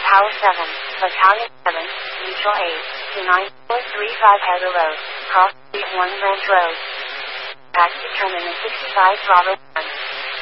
Tower 7, Battalion 7, Mutual Aid, 29435 Heather Road, Cross Street 1 Branch Road. Pax determined 65 Bravo 1.